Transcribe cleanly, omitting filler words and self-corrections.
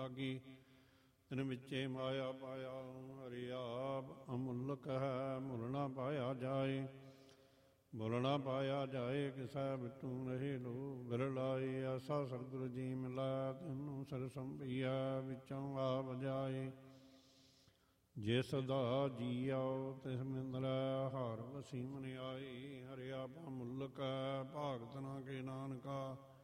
ਲਾਗੀ। ਤਿਨ ਵਿੱਚੇ ਮਾਇਆ ਪਾਇਆ ਹਰਿ ਆਪ ਅਮੁੱਲਕ ਹੈ। ਮੁੱਲ ਨਾ ਪਾਇਆ ਜਾਏ, ਮੁੱਲ ਨਾ ਪਾਇਆ ਜਾਏ, ਕਿਸੈ ਬਿਟੂ ਰਹੇ ਲੋ। ਬਿਰਲਾਈ ਐਸਾ ਸਤਿਗੁਰੂ ਜੀ ਮਿਲੈ, ਤੈਨੂੰ ਸਿਰ ਸੰਭੀਐ ਵਿੱਚੋਂ ਆ ਬਜਾਏ। ਜੇ ਸਦਾ ਜੀ ਆਓ ਤਿਸ ਮਿੰਦਰੈ, ਹਰ ਵਸੀ ਮਨ ਆਈ। ਹਰਿ ਆਪ ਅਮੁੱਲਕ ਹੈ, ਭਾਗਤ ਨਾ ਕੇ ਨਾਨਕਾ।